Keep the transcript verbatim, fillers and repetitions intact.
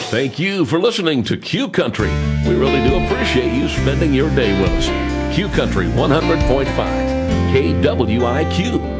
Thank you for listening to Q Country. We really do appreciate you spending your day with us. Q Country one hundred point five, K W I Q.